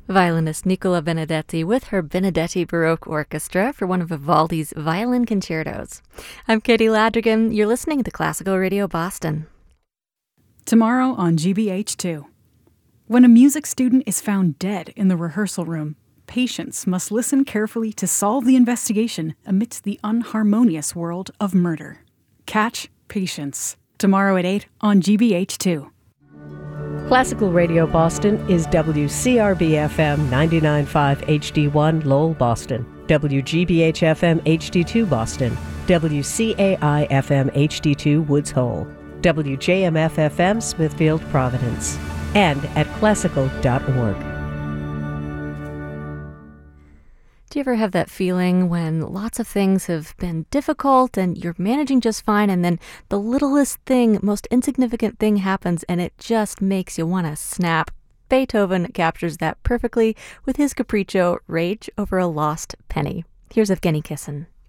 Violinist Nicola Benedetti with her Benedetti Baroque Orchestra for one of Vivaldi's violin concertos. I'm Katie Ladrigan. You're listening to Classical Radio Boston. Tomorrow on GBH2. When a music student is found dead in the rehearsal room, patients must listen carefully to solve the investigation amidst the unharmonious world of murder. Catch Patience. Tomorrow at 8 on GBH2. Classical Radio Boston is WCRB-FM 99.5 HD1 Lowell, Boston, WGBH-FM HD2 Boston, WCAI-FM HD2 Woods Hole, WJMF-FM Smithfield, Providence, and at classical.org. Do you ever have that feeling when lots of things have been difficult and you're managing just fine, and then the littlest thing, most insignificant thing happens and it just makes you want to snap? Beethoven captures that perfectly with his capriccio, Rage Over a Lost Penny. Here's Evgeny Kissin.